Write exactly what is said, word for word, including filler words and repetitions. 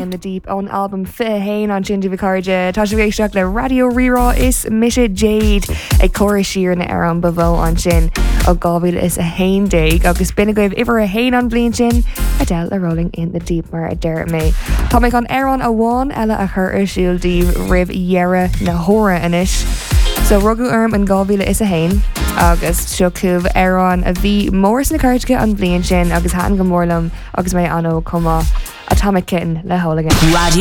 in the Deep on album Fihain on Shindy Vicarja. Tasha Véisteach le Radio Rerá is Misha Jade a chorus sheer na ar an bavo on Shin o Galville is a hain day agus binnagoibh iver a hain on blin Shin Adele le Rolling in the Deep mar a Derek May. Tommy on Aaron a one Ella a her Ishil Dee Rib Yera na Hora anish. So Rogu Erm and Galville is a hain agus Shokub Aaron a V Morris na Cartga on blin Shin agus hatan go morlam agus may anno coma Atomic Kitten le Holigan. Radio